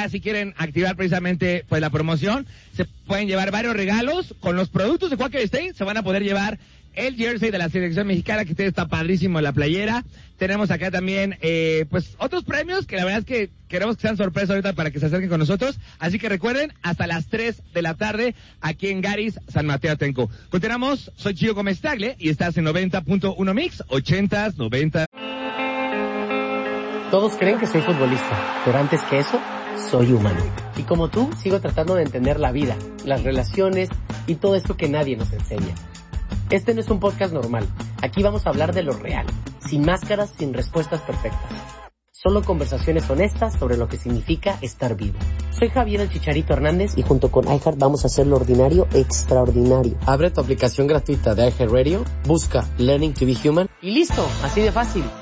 ya si quieren activar precisamente pues la promoción, se pueden llevar varios regalos. Con los productos de Quaker State se van a poder llevar el jersey de la selección mexicana, que está padrísimo en la playera. Tenemos acá también, pues, otros premios que la verdad es que queremos que sean sorpresa ahorita para que se acerquen con nosotros. Así que recuerden, hasta las 3 de la tarde, aquí en Garis, San Mateo Atenco. Continuamos, soy Chío Gómez Tagle y estás en 90.1 Mix, 80s, 90. Todos creen que soy futbolista, pero antes que eso, soy humano. Y como tú, sigo tratando de entender la vida, las relaciones y todo eso que nadie nos enseña. Este no es un podcast normal. Aquí vamos a hablar de lo real, sin máscaras, sin respuestas perfectas. Solo conversaciones honestas sobre lo que significa estar vivo. Soy Javier el Chicharito Hernández y junto con iHeart vamos a hacer lo ordinario extraordinario. Abre tu aplicación gratuita de iHeartRadio, busca Learning to be Human y listo, así de fácil.